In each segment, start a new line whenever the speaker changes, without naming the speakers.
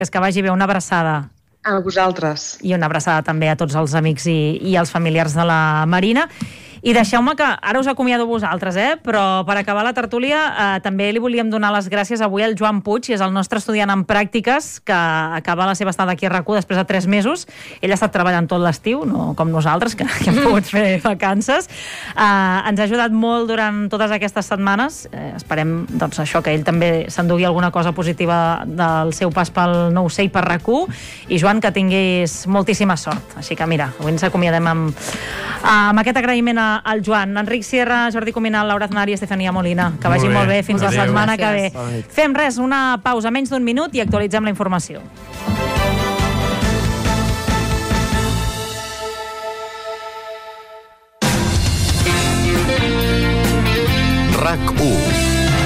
Que vagi bé, una abraçada.
A vosaltres.
I una abraçada també a tots els amics i els familiars de la Marina. I deixeu-me que ara us acomiado vosaltres, però per acabar la tertúlia també li volíem donar les gràcies avui al Joan Puig, que és el nostre estudiant en pràctiques, que acaba la seva estada aquí a RAC1 després de 3 mesos. Ell ha estat treballant tot l'estiu, no com nosaltres, que hem pogut fer vacances. Ens ha ajudat molt durant totes aquestes setmanes. Esperem, doncs, això, que ell també s'endugui alguna cosa positiva del seu pas pel 9C i per RAC1. I, Joan, que tinguis moltíssima sort. Així que, mira, avui ens acomiadem amb aquest agraïment al Joan. Enric Sierra, Jordi Cuminal, Laura Aznar i Estefania Molina. Que vagi molt bé fins la setmana que ve. Fem res, una pausa, menys d'un minut, i actualitzem la informació.
RAC1.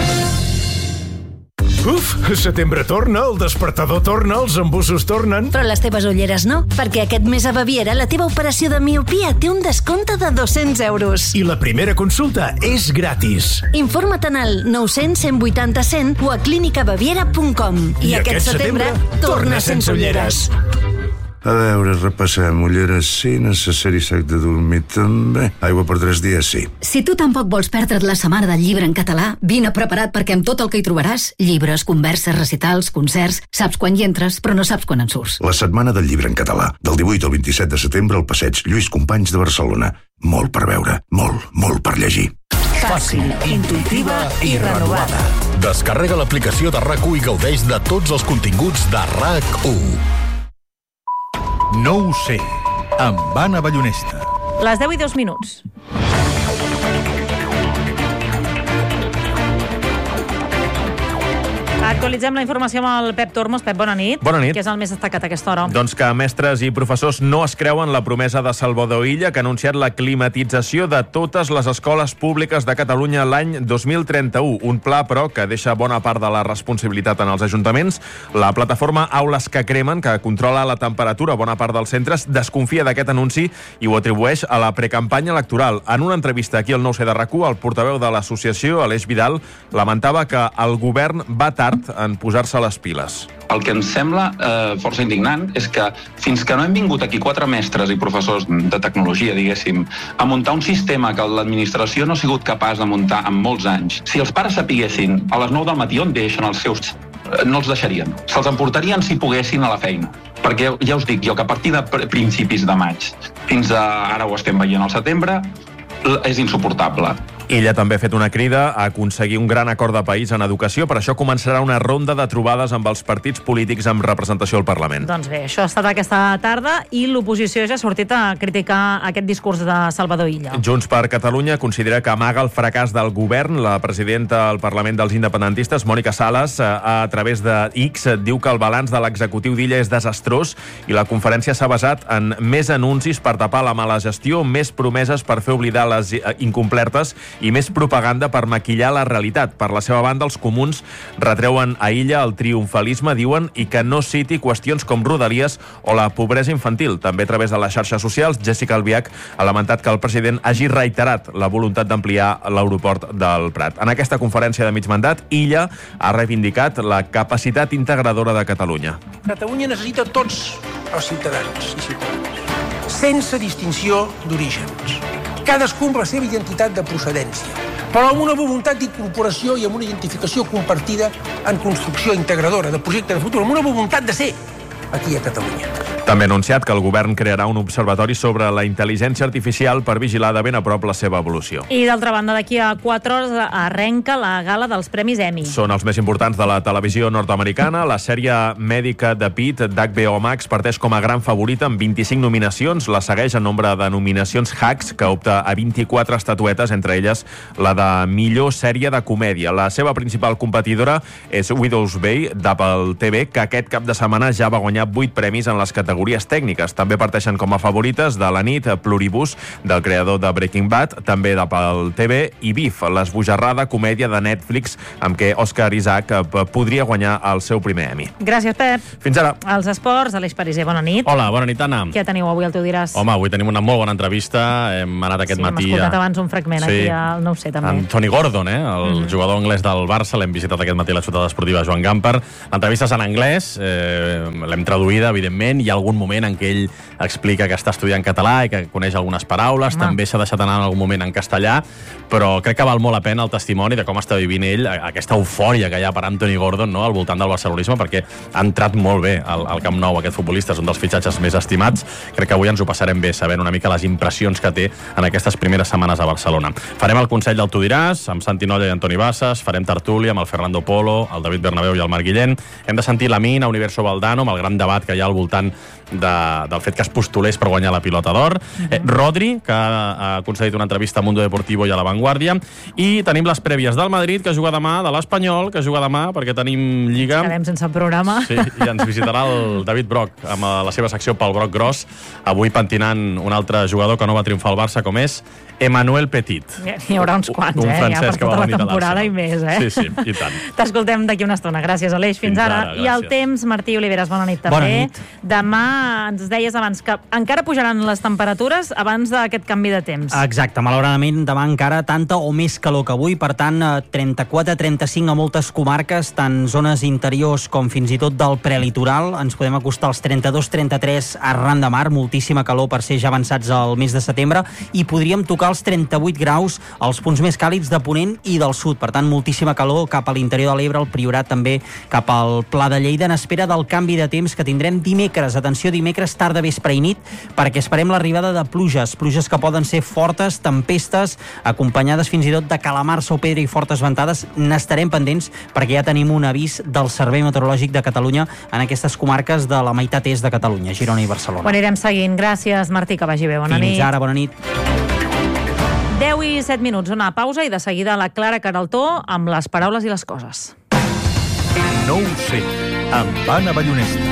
Uf, setembre torna, el despertador torna, els embussos tornen.
Però les teves ulleres no, perquè aquest mes a Baviera la teva operació de miopia té un descompte de 200 euros.
I la primera consulta és gratis.
Informa't al 900 180 100 o a clinicabaviera.com. I aquest setembre torna sense ulleres.
A veure, repassem. Ulleres sí, necessari sac de dormir també. Aigua per 3 dies sí.
Si tu tampoc vols perdre't la setmana del llibre en català, vine preparat perquè amb tot el que hi trobaràs, llibres, converses, recitals, concerts, saps quan hi entres però no saps quan en surts.
La setmana del llibre en català, del 18 al 27 de setembre al passeig Lluís Companys de Barcelona. Molt per veure, molt per llegir.
Fàcil, intuïtiva i renovada. Descarrega l'aplicació de RAC1 i gaudeix de tots els continguts de RAC1. No ho sé, amb Anna Ballonesta.
Les 10:02. Actualitzem la informació amb el Pep Tormos. Pep, bona nit.
Bona nit.
Que és el més destacat a aquesta hora.
Doncs que mestres i professors no es creuen la promesa de Salvador Illa, que ha anunciat la climatització de totes les escoles públiques de Catalunya l'any 2031. Un pla, però, que deixa bona part de la responsabilitat en els ajuntaments. La plataforma Aules que Cremen, que controla la temperatura a bona part dels centres, desconfia d'aquest anunci i ho atribueix a la precampanya electoral. En una entrevista aquí al 9C de RAC1, el portaveu de l'associació, Aleix Vidal, lamentava que el govern va tard en posar-se les piles.
El que ens sembla força indignant és que fins que no hem vingut aquí 4 mestres i professors de tecnologia, diguéssim, a muntar un sistema que l'administració no ha sigut capaç de muntar en molts anys, si els pares sapiguessin a les 9 del matí on deixen els seus, no els deixarien. Se'ls emportarien si poguessin a la feina. Perquè ja us dic jo que a partir de principis de maig fins a ara ho estem veient al setembre, és insuportable.
Ella també ha fet una crida a aconseguir un gran acord de país en educació. Per això començarà una ronda de trobades amb els partits polítics amb representació al Parlament.
Doncs bé, això ha estat aquesta tarda i l'oposició ja ha sortit a criticar aquest discurs de Salvador Illa.
Junts per Catalunya considera que amaga el fracàs del govern. La presidenta del Parlament dels Independentistes, Mònica Sales, a través de X, diu que el balanç de l'executiu d'Illa és desastrós i la conferència s'ha basat en més anuncis per tapar la mala gestió, més promeses per fer oblidar les incomplertes i més propaganda per maquillar la realitat. Per la seva banda, els comuns retreuen a Illa el triomfalisme, diuen, i que no citi qüestions com Rodalies o la pobresa infantil. També a través de les xarxes socials, Jessica Albiach ha lamentat que el president hagi reiterat la voluntat d'ampliar l'aeroport del Prat. En aquesta conferència de mig mandat, Illa ha reivindicat la capacitat integradora de Catalunya.
Catalunya necessita tots els ciutadans i ciutadanes, sense distinció d'orígens. Cadascú amb la seva identitat de procedència, però amb una voluntat d'incorporació i amb una identificació compartida en construcció integradora de projecte de futur, amb una voluntat de ser aquí a Catalunya.
També ha anunciat que el govern crearà un observatori sobre la intel·ligència artificial per vigilar de ben a prop la seva evolució.
I d'altra banda, d'aquí a 4 hores arrenca la gala dels Premis Emmy.
Són els més importants de la televisió nord-americana. La sèrie mèdica de Pitt d'HBO Max parteix com a gran favorita amb 25 nominacions. La segueix en nombre de nominacions Hacks, que opta a 24 estatuetes, entre elles la de millor sèrie de comèdia. La seva principal competidora és Widow's Bay d'Apple TV, que aquest cap de setmana ja va guanyar 8 premis en les categories categories tècniques. També parteixen com a favorites de la nit Pluribus, del creador de Breaking Bad, també d'Apple TV, i Beef, l'esbojarrada comèdia de Netflix amb què Oscar Isaac podria guanyar el seu primer Emmy.
Gràcies, Pep.
Fins ara.
Els esports, Aleix Pariser, bona nit.
Hola, bona nit, Anna.
Què teniu avui, Tu diràs?
Home, avui tenim una molt bona entrevista. Hem anat aquest matí...
Hem escoltat abans un fragment aquí al 9C, també.
Amb Tony Gordon, el jugador anglès del Barça. L'hem visitat aquest matí a la ciutat esportiva Joan Gamper. L'entrevista és en anglès, l'hem traduïda, evidentment. Hi ha algun moment en què ell explica que està estudiant català i que coneix algunes paraules. També s'ha deixat anar en algun moment en castellà, però crec que val molt la pena el testimoni de com està vivint ell, aquesta eufòria que hi ha per Anthony Gordon, no?, al voltant del barcelonisme, perquè ha entrat molt bé al Camp Nou aquest futbolista, és un dels fitxatges més estimats. Crec que avui ens ho passarem bé, sabent una mica les impressions que té en aquestes primeres setmanes a Barcelona. Farem el Consell del Tu diràs, amb Santi Nolla i Antoni Bassas, farem tertúlia amb el Fernando Polo, el David Bernabéu i el Marc Guillén. Hem de sentir la Mina, Universo Valdano, amb el gran debat que hi ha al voltant del fet que es postulés per guanyar la Pilota d'Or. Rodri, que ha concedit una entrevista a Mundo Deportivo i a La Vanguardia. I tenim les prèvies del Madrid, que juga demà, de l'Espanyol, que juga demà, perquè tenim Lliga.
Quedem sense programa.
Sí, i ens visitarà el David Brock, amb la seva secció pel Broc Gros, avui pentinant un altre jugador que no va triomfar al Barça, com és Emmanuel Petit.
N'hi haurà uns quants,
un francès
ja per tota la temporada i més,
Sí, i tant.
T'escoltem d'aquí una estona. Gràcies, Aleix. Fins ara. I el temps, Martí Oliveres, bona nit també.
Bona nit.
Demà ens deies abans que encara pujaran les temperatures abans d'aquest canvi de temps.
Exacte, malauradament demà encara tanta o més calor que avui, per tant 34-35 a moltes comarques, tant zones interiors com fins i tot del prelitoral. Ens podem acostar als 32-33 arran de mar, moltíssima calor per ser ja avançats al mes de setembre, i podríem tocar els 38 graus als punts més càlids de Ponent i del sud. Per tant, moltíssima calor cap a l'interior de l'Ebre, el Priorat també cap al Pla de Lleida, en espera del canvi de temps que tindrem dimecres. Atenció, dimecres tarda, vespre i nit, perquè esperem l'arribada de pluges que poden ser fortes, tempestes, acompanyades fins i tot de calamars o pedra i fortes ventades. N'estarem pendents perquè ja tenim un avís del Servei Meteorològic de Catalunya en aquestes comarques de la meitat est de Catalunya, Girona i Barcelona.
Ho anirem seguint. Gràcies, Martí, que vagi bé. Bona nit.
Fins ara, bona nit.
10 i 7 minuts, una pausa i de seguida la Clara Queraltó amb les paraules i les coses.
No ho sé, amb Anna Ballonesta.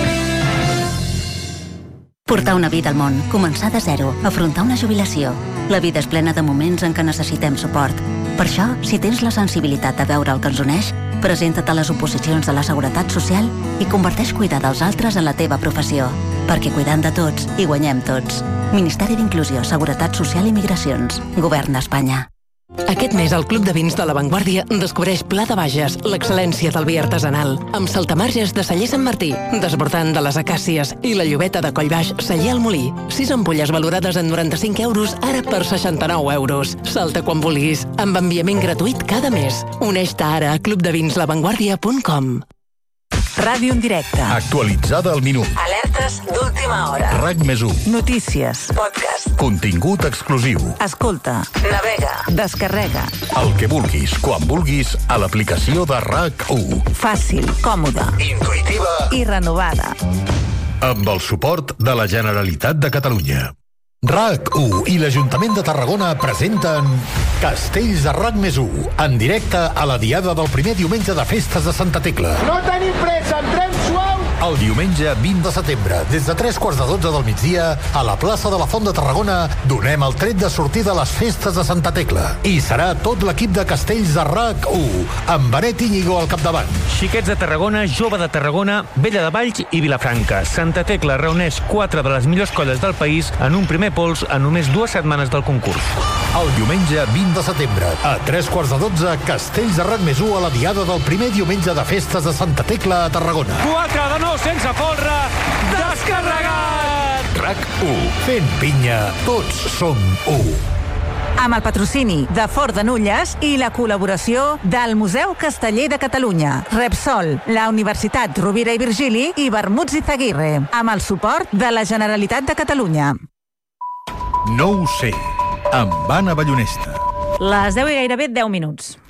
Portar una vida al món, començar de zero, afrontar una jubilació. La vida és plena de moments en què necessitem suport. Per això, si tens la sensibilitat de veure el que ens uneix, presenta't a les oposicions de la Seguretat Social i converteix cuidar dels altres en la teva professió. Perquè cuidant de tots, hi guanyem tots. Ministeri d'Inclusió, Seguretat Social i Migracions. Govern d'Espanya.
Aquest mes el Club de Vins de La Vanguardia descobreix Pla de Bages, l'excel·lència del vi artesanal, amb saltamarges de Celler Sant Martí, desbordant de les acàcies i la llobeta de Collbaix Celler al Molí. 6 ampolles valorades en 95 euros, ara per 69 euros. Salta quan vulguis, amb enviament gratuït cada mes. Uneix-te ara a clubdevins.lavanguardia.com.
Ràdio en directe.
Actualitzada al minut.
Alertes d'última hora.
RAC+1.
Notícies. Podcast.
Contingut exclusiu.
Escolta. Navega. Descarrega.
El que vulguis, quan vulguis, a l'aplicació de RAC1.
Fàcil, còmoda,
intuïtiva
i renovada.
Amb el suport de la Generalitat de Catalunya. RAC1 i l'Ajuntament de Tarragona presenten Castells de RAC+1 en directe a la diada del primer diumenge de festes de Santa Tecla.
No tenim pressa, entrem suau!
El diumenge 20 de setembre, des de 3:45 del migdia, a la plaça de la Font de Tarragona, donem el tret de sortida a les festes de Santa Tecla. I serà tot l'equip de Castells de RAC1, amb Benet Íñigo al capdavant.
Xiquets de Tarragona, Jove de Tarragona, Vella de Valls i Vilafranca. Santa Tecla reuneix 4 de les millors colles del país en un primer pols en només 2 setmanes del concurs.
El diumenge 20 de setembre, a 3:15, Castells de RAC+1 a la diada del primer diumenge de festes de Santa Tecla a Tarragona.
4 de 9 sense folre, descarregat!
RAC1, fent pinya, tots som 1.
Amb el patrocini de Fort de Nulles i la col·laboració del Museu Casteller de Catalunya, Repsol, la Universitat Rovira i Virgili i Bermuts i Zaguirre, amb el suport de la Generalitat de Catalunya.
No ho sé, amb Anna Ballonesta.
Les 10 i gairebé 10 minuts.